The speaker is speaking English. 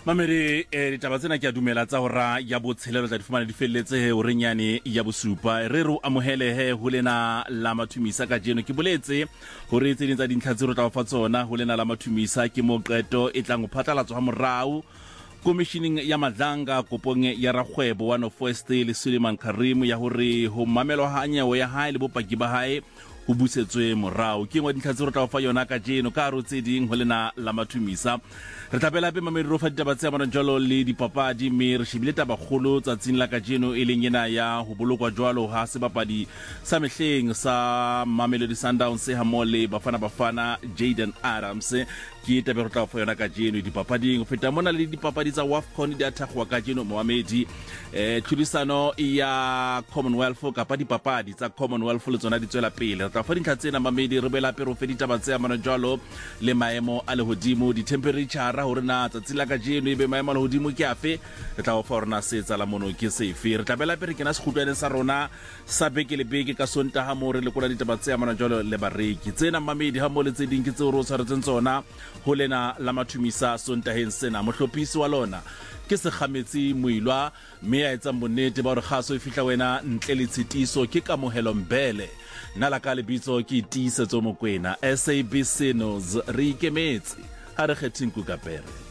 Mamedi ditaba tsena ke a dumela tsa hora ya botshelelo tla di fumana di felletse o renyane ya bosupa re re amohele he ho lena la mathumisa ka jeno ke boletse hore tse ding tsa dintlha tse re tla fa tsona ho lena la mathumisa ke mo qeto e tlang ho phatlalatswa ha morao Commissioning ya Madlanga kopong ya rakgwebo wa North West le Suleiman Karim ya hore ho mamelwa ha nyewe ya hae le bopaki ba hae ho busetswe morao ke ngwa dintlha tse re tla fa yona ka jeno ka ro tse ding ho lena la mathumisa re tlabela pe mamedi ro fa ditaba tse amana jalo le dipapadi mme re shebile taba kgolo tsatsing la ka jeno e leng yena ya ho bolokwa jwalo ha sebapadi sa mehleng sa Mamelodi Sundowns ha mole bafana Jayden Adams ke taba re tla fa yona ka jeno dipapading ho feta mona le dipapadi tsa WAFCON di athagwa ka jeno Mohamedi thulisano ya Commonwealth kapa dipapadi tsa Commonwealth le tsona di tswela pele tla fa dintlha tsena mamedi re bela pero fe ditaba tse amana jwalo le maemo a lehodimo di temperature hore na tsatsi la ka jeno e be maemo a lehodimo ke afe re tla fa rona se tsala mono ke sefe re tla bela pere ke na sekhutlwane sa rona sa beke le beke ka Sontaga mo re le kula ditaba tse amana jwalo le bareki tsena mamedi ha mo le tse ding ke tse o tshwaretseng tsona ho lena la mathumisa Sontaheng sena mohlophisi wa lona ke se khametsi moilwa mme a etsa bonnete ba hore khaso e fihla wena ntle le tshitiso ke kamohelo mbele nna la ka lebitso ke tiisetso mokwena SABC News re ikemetse ha re kgetheng ku kapere